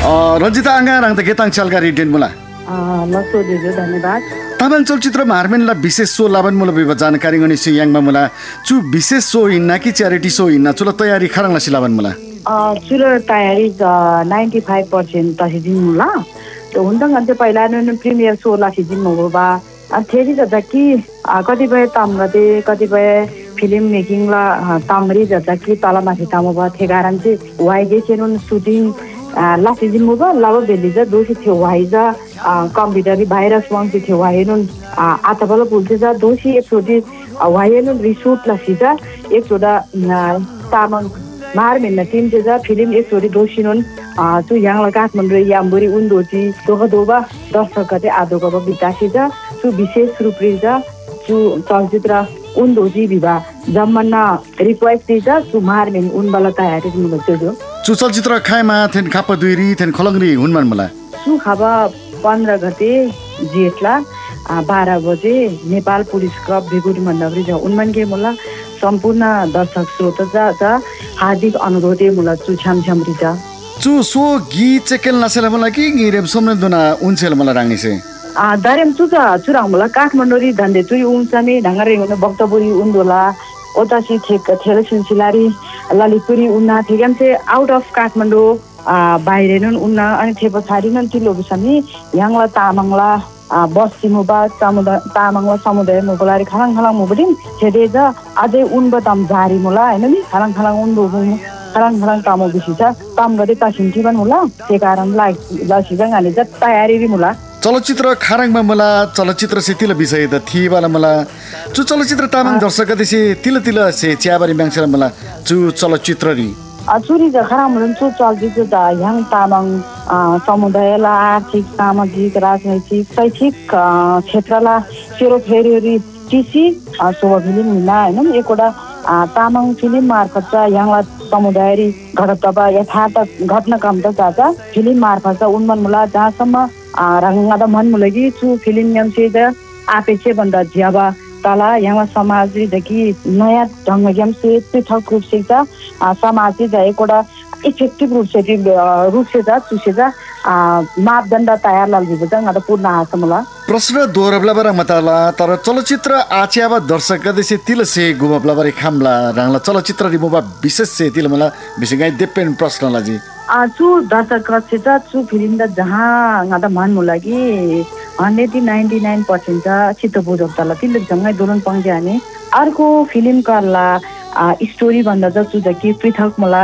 रञ्जिता आङ्गा त गेताङ चलगारी डेनमुला लसोदिजु धन्यवाद ताबाङ चलचित्र मार्मेनला विशेष शो लाबन मुला बिबा जानकारी गनि सु याङमा मुला चु विशेष शो हिन्ना कि च्यारिटी शो हिन्ना चुला तयारी खराङला सिलाबन मुला चुलो तयारी 95% तसिदिन मुला तो हुन्दङ अन्ते पहिला न प्रिमियर शो ला सिदिन मोबा थेरी जता कि कतिपय तामगते कतिपय फिल्म मेकिङ ला तामरी जता कि तलमाथि तामबा थेगारान चाहिँ वाइगे सेनुन सुटिङ लासिजिन मोबा लाबो बेलिजा दोसी थियो वाइजा कम्प्युटरी भाइरस वंसी थियो वाइनुन आतबल पुल्सेजा दोसी एकचोटि वाइनुन रिसुट लासिजा एकचोटा तामङ मार्मेन टिम चाहिँ फिल्म एकचोटि दोसिनुन चु याङला काठमाडौँ याम्बुरी उन्दोची दोगदोबा दर्शक गते आदोगबा बितासिजा चु विशेष रूपरेजा चु चलचित्र उन्दोची विभा जम्मना रिक्वेस्ट दिजा चु मार्मेन उनबला तयारी दिनुभयो चु चलचित्र खाएमा थेन खाप दुईरी थेन खलङ्री हुनमान मला चु खाबा 15 गते जेठला 12 बजे नेपाल पुलिस क्लब भिगुडी मण्डपरी जा उनमान के मला सम्पूर्ण दर्शक श्रोता जा हार्दिक अनुरोध मुला चु छमछमरी जा चु सो गी चेकेल नसेला मला कि गिरेम सोमने दुना उनसेल मला राङनिसे दारेम चु चुराङ मला काठमाडौँ धन्दै चुई उन्चामे ढंगरे हुन बक्तपुरी उन्दोला ओतासी थेल सिलसिलारी ललितपुरी उन्ना ठेगाम चाहिँ आउट अफ काठमाडौँ बाहिरनुन उन्ना अनि थे पछाडि नन चिलो बिसमी याङला तामाङला बस्ती मुबा तामाङला समुदाय मुबलारी खलाङ खलाङ मुबदिन छेदे जा अझै उन बतम जारी मुला हैन नि खलाङ खलाङ उन दोबु खलाङ खलाङ तामो बिसिसा ताम गरे तासिन्थि बन मुला त्यही कारण लासिजङ हाले ज तयारी मुला चलचित्र खाराङमा मला चलचित्र से तिल विषय त थिवाला मला चु चलचित्र तामाङ दर्शक देशे तिल से च्याबारी म्याङसेला मला चु चलचित्र रि चुरी जखरा मुलन चु चलचित्र द याङ तामाङ समुदायलाई आर्थिक सामाजिक राजनैतिक शैक्षिक क्षेत्रला सेरोफेरी टिसी सोभा फिल्म मिला हैन एकवटा तामाङ फिल्म मार्फत याङला समुदायरी घटतबा यथार्थ घटनाक्रम त जाता फिल्म मार्फत उन्मन मुला जहाँसम्म रंगादा मन मुलगी चु फिल्म यम से द आपेचे बन्दा ज्याबा तला यहाँ समाज देखि नयाँ ढंग यम से पृथक रूप से समाज एकवटा इफेक्टिभ रूप से चुसे मापदण्ड तयार लागिबजङ अदा पूर्ण आसमला प्रश्न दोरबला बरा मतला तर चलचित्र आच्याबा दर्शक देशे तिल से गुमबला बरे खामला राङला चलचित्र रिमोबा विशेष से तिल मला बिसिगाइ देपेन प्रश्न लाजी चु दर्शक क्षेत्र चु फिल्म द जहाँ ngada man mulagi 99% चित्त बुझक्तला तिल जंगै दोलन पंगे हाने अर्को फिल्म करला स्टोरी भन्दा च चु जकि पृथक मला